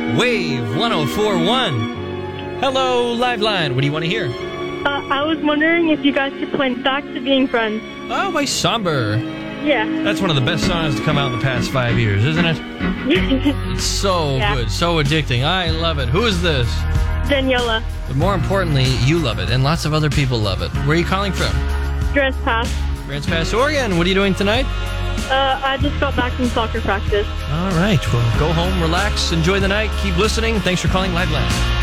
Wave 1041. Hello, Liveline. What do you want to hear? I was wondering if you guys could play Back to Being Friends. Oh, by Somber. Yeah. That's one of the best songs to come out in the past 5 years, isn't it? It's so good, so addicting. I love it. Who is this? Daniela. But more importantly, you love it, and lots of other people love it. Where are you calling from? Dress Pass. Grants Pass, Oregon. What are you doing tonight? I just got back from soccer practice. All right. Well, go home, relax, enjoy the night, keep listening. Thanks for calling Liveline.